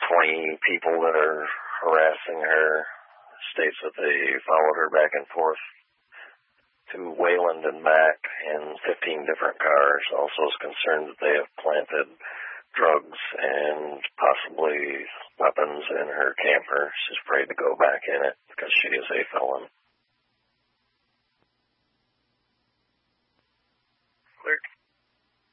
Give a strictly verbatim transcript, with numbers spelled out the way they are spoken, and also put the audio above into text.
twenty people that are harassing her. States that they followed her back and forth to Wayland and back in fifteen different cars. Also is concerned that they have planted drugs and possibly weapons in her camper. She's afraid to go back in it because she is a felon.